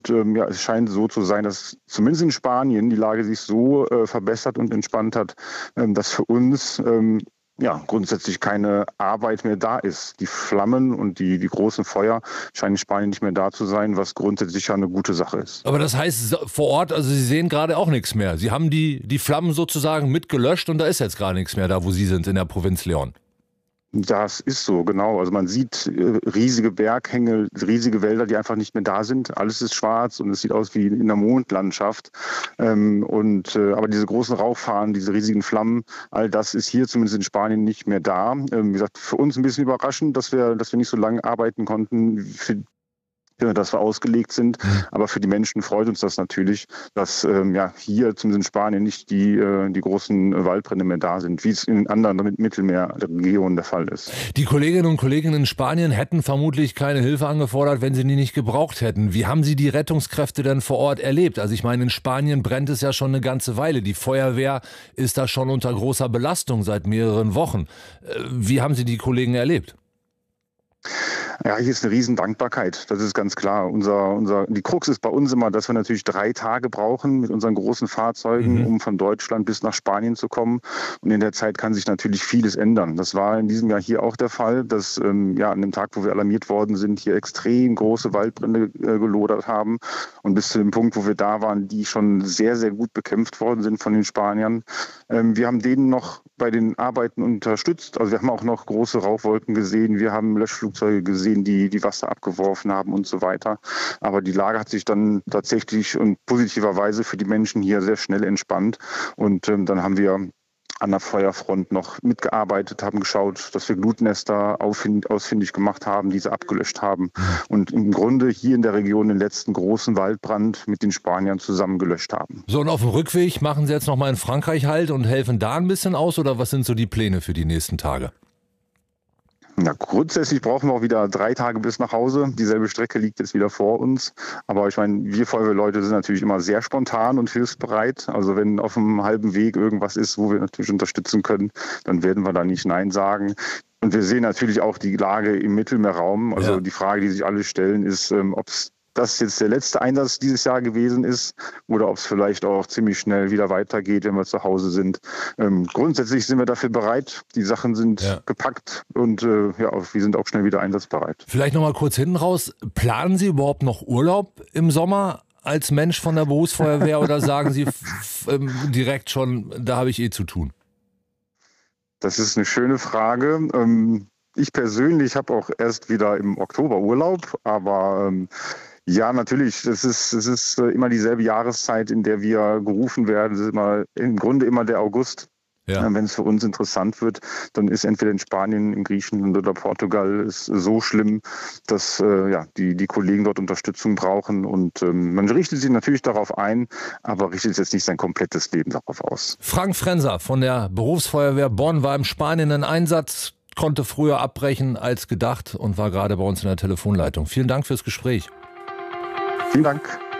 Ja, es scheint so zu sein, dass zumindest in Spanien die Lage sich so verbessert und entspannt hat, dass für uns ja, grundsätzlich keine Arbeit mehr da ist. Die Flammen und die großen Feuer scheinen in Spanien nicht mehr da zu sein, was grundsätzlich ja eine gute Sache ist. Aber das heißt vor Ort, also Sie sehen gerade auch nichts mehr. Sie haben die Flammen sozusagen mitgelöscht und da ist jetzt gerade nichts mehr da, wo Sie sind in der Provinz León. Das ist so, genau. Also man sieht riesige Berghänge, riesige Wälder, die einfach nicht mehr da sind. Alles ist schwarz und es sieht aus wie in einer Mondlandschaft. Aber diese großen Rauchfahnen, diese riesigen Flammen, all das ist hier zumindest in Spanien nicht mehr da. Wie gesagt, für uns ein bisschen überraschend, dass wir nicht so lange arbeiten konnten, dass wir ausgelegt sind. Aber für die Menschen freut uns das natürlich, dass hier zumindest in Spanien nicht die großen Waldbrände mehr da sind, wie es in anderen Mittelmeerregionen der Fall ist. Die Kolleginnen und Kollegen in Spanien hätten vermutlich keine Hilfe angefordert, wenn sie die nicht gebraucht hätten. Wie haben Sie die Rettungskräfte denn vor Ort erlebt? Also ich meine, in Spanien brennt es ja schon eine ganze Weile. Die Feuerwehr ist da schon unter großer Belastung seit mehreren Wochen. Wie haben Sie die Kollegen erlebt? Ja, hier ist eine riesen Dankbarkeit, das ist ganz klar. Die Krux ist bei uns immer, dass wir natürlich 3 Tage brauchen mit unseren großen Fahrzeugen, um von Deutschland bis nach Spanien zu kommen. Und in der Zeit kann sich natürlich vieles ändern. Das war in diesem Jahr hier auch der Fall, dass an dem Tag, wo wir alarmiert worden sind, hier extrem große Waldbrände gelodert haben. Und bis zu dem Punkt, wo wir da waren, die schon sehr, sehr gut bekämpft worden sind von den Spaniern. Wir haben denen noch bei den Arbeiten unterstützt. Also wir haben auch noch große Rauchwolken gesehen. Wir haben Löschflugzeuge gesehen, die Wasser abgeworfen haben und so weiter. Aber die Lage hat sich dann tatsächlich und positiverweise für die Menschen hier sehr schnell entspannt. Und dann haben wir an der Feuerfront noch mitgearbeitet, haben geschaut, dass wir Glutnester ausfindig gemacht haben, diese abgelöscht haben und im Grunde hier in der Region den letzten großen Waldbrand mit den Spaniern zusammen gelöscht haben. So, und auf dem Rückweg machen Sie jetzt nochmal in Frankreich Halt und helfen da ein bisschen aus oder was sind so die Pläne für die nächsten Tage? Ja, grundsätzlich brauchen wir auch wieder 3 Tage bis nach Hause. Dieselbe Strecke liegt jetzt wieder vor uns. Aber ich meine, wir Feuerwehrleute sind natürlich immer sehr spontan und hilfsbereit. Also wenn auf dem halben Weg irgendwas ist, wo wir natürlich unterstützen können, dann werden wir da nicht Nein sagen. Und wir sehen natürlich auch die Lage im Mittelmeerraum. Also die Frage, die sich alle stellen, ist, ob es das jetzt der letzte Einsatz dieses Jahr gewesen ist oder ob es vielleicht auch ziemlich schnell wieder weitergeht, wenn wir zu Hause sind. Grundsätzlich sind wir dafür bereit. Die Sachen sind gepackt und wir sind auch schnell wieder einsatzbereit. Vielleicht noch mal kurz hinten raus. Planen Sie überhaupt noch Urlaub im Sommer als Mensch von der Berufsfeuerwehr oder sagen Sie direkt schon, da habe ich zu tun? Das ist eine schöne Frage. Ich persönlich habe auch erst wieder im Oktober Urlaub, aber ja, natürlich. Es ist immer dieselbe Jahreszeit, in der wir gerufen werden. Es ist im Grunde immer der August. Ja. Wenn es für uns interessant wird, dann ist entweder in Spanien, in Griechenland oder Portugal es so schlimm, dass die Kollegen dort Unterstützung brauchen. Und man richtet sich natürlich darauf ein, aber richtet jetzt nicht sein komplettes Leben darauf aus. Frank Frenser von der Berufsfeuerwehr Bonn war im Spanien in Einsatz, konnte früher abbrechen als gedacht und war gerade bei uns in der Telefonleitung. Vielen Dank fürs Gespräch. Vielen Dank.